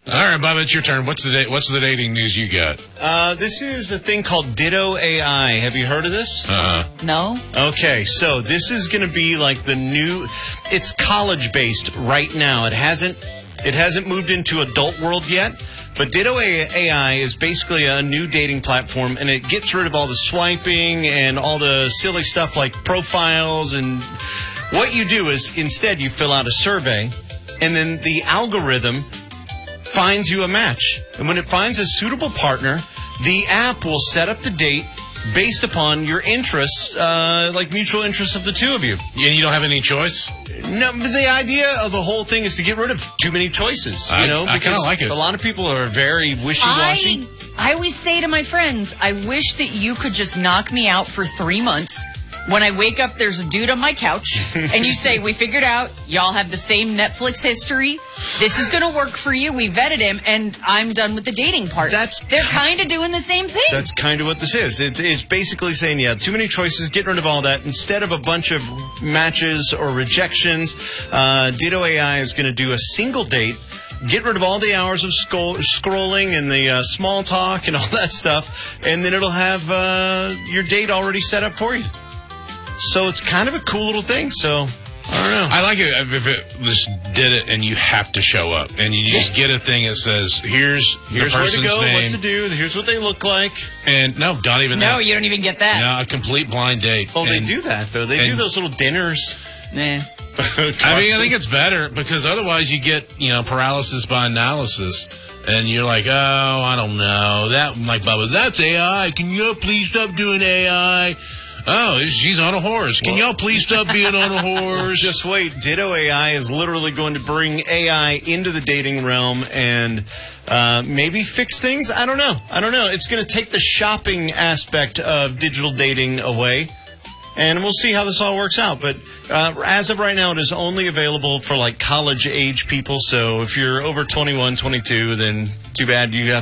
All right, Bubba, it's your turn. What's the dating news you got? This is a thing called Ditto AI. Have you heard of this? No. Okay, so this is going to be like the new. It's college-based right now. It hasn't moved into adult world yet. But Ditto AI is basically a new dating platform, and it gets rid of all the swiping and all the silly stuff like profiles. And what you do is instead you fill out a survey, and then the algorithm finds you a match. And when it finds a suitable partner, the app will set up the date based upon your interests, like mutual interests of the two of you. Yeah, you don't have any choice? No, but the idea of the whole thing is to get rid of too many choices. I kind of like it. A lot of people are very wishy-washy. I always say to my friends, I wish that you could just knock me out for 3 months. When I wake up, there's a dude on my couch, and you say, we figured out, y'all have the same Netflix history. This is going to work for you. We vetted him, and I'm done with the dating part. They're kind of doing the same thing. That's kind of what this is. It's basically saying, too many choices, get rid of all that. Instead of a bunch of matches or rejections, Ditto AI is going to do a single date, get rid of all the hours of scrolling and the small talk and all that stuff, and then it'll have your date already set up for you. So it's kind of a cool little thing. So I don't know. I like it if it just did it and you have to show up and you just get a thing that says here's the person's where to go, name, what to do, here's what they look like, and not even that. No, you don't even get that. No, a complete blind date. Oh, they do that though. They do those little dinners. Nah. I think it's better because otherwise you get paralysis by analysis. And you're like, oh, I don't know. That, like Bubba, that's AI. Can you please stop doing AI? Oh, she's on a horse. Can y'all please stop being on a horse? Just wait. Ditto AI is literally going to bring AI into the dating realm and maybe fix things. I don't know. It's going to take the shopping aspect of digital dating away. And we'll see how this all works out. But as of right now, it is only available for like college age people. So if you're over 21, 22, then too bad you have